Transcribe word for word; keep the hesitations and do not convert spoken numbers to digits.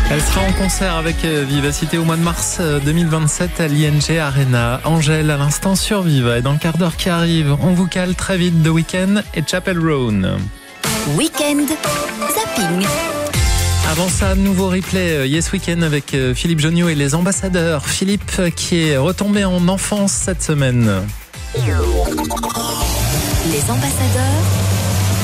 Elle sera en concert avec Vivacité au mois de mars deux mille vingt-sept à l'I N G Arena. Angèle à l'instant sur Viva. Et dans le quart d'heure qui arrive, on vous cale très vite The Weeknd et Chapel Roan. Weekend Zapping. Avant ça, nouveau replay Yes Weekend avec Philippe Jonio et les ambassadeurs. Philippe qui est retombé en enfance cette semaine. Les ambassadeurs.